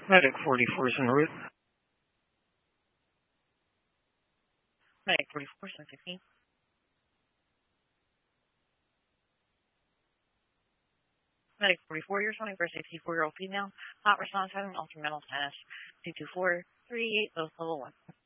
Medic 44 is en route. Medic 44, 715. Medic 44, you're responding for a 64-year-old female. Hot response having ultra mental status 22438, both level 1.